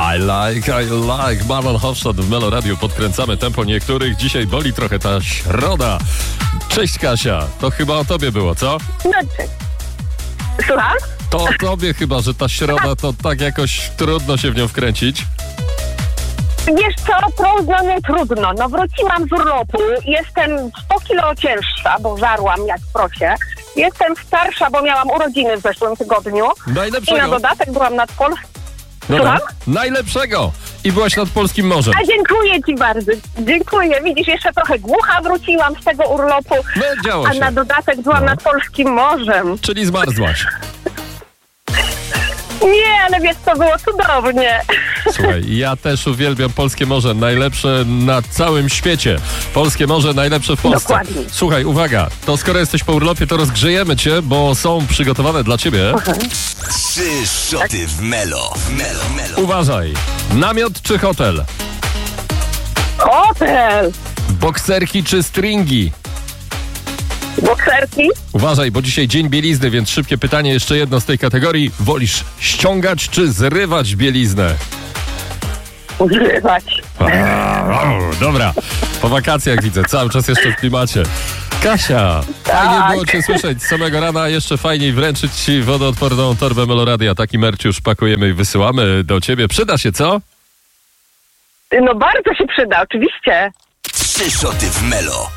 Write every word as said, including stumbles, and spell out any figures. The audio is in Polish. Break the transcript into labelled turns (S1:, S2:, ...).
S1: I like, I like. Marlon Hofstadt w Melo Radio. Podkręcamy tempo niektórych. Dzisiaj boli trochę ta środa. Cześć Kasia. To chyba o tobie było, co?
S2: No cześć. Słucham?
S1: To o tobie chyba, że ta środa to tak jakoś trudno się w nią wkręcić.
S2: Wiesz co, trudno, nie trudno. No wróciłam z urlopu, jestem sto kilo cięższa, bo żarłam jak prosie. Jestem starsza, bo miałam urodziny w zeszłym tygodniu.
S1: Najlepszego.
S2: I na dodatek byłam nad Polską.
S1: Dobra. Najlepszego. I byłaś nad polskim morzem.
S2: A dziękuję ci bardzo. Dziękuję. Widzisz, jeszcze trochę głucha wróciłam z tego urlopu.
S1: No, działo
S2: a
S1: się.
S2: na dodatek byłam
S1: No.
S2: nad polskim morzem.
S1: Czyli zmarzłaś.
S2: Nie, ale wiesz, to było cudownie.
S1: Słuchaj, ja też uwielbiam polskie morze. Najlepsze na całym świecie. Polskie morze najlepsze w Polsce.
S2: Dokładnie.
S1: Słuchaj, uwaga. To skoro jesteś po urlopie, to rozgrzejemy cię, bo są przygotowane dla ciebie.
S3: Trzy szoty w Melo. Melo, Melo.
S1: Uważaj. Namiot czy hotel?
S2: Hotel.
S1: Bokserki czy stringi?
S2: Bokserki.
S1: Uważaj, bo dzisiaj dzień bielizny, więc szybkie pytanie, jeszcze jedno z tej kategorii. Wolisz ściągać czy zrywać bieliznę?
S2: Zrywać.
S1: Dobra, po wakacjach widzę, cały czas jeszcze w klimacie. Kasia, fajnie
S2: Tak.
S1: było cię słyszeć z samego rana, a jeszcze fajniej wręczyć ci wodoodporną torbę Meloradia. Taki merch już pakujemy i wysyłamy do ciebie. Przyda się, co?
S2: No bardzo się przyda, oczywiście.
S3: Trzy szoty w Melo.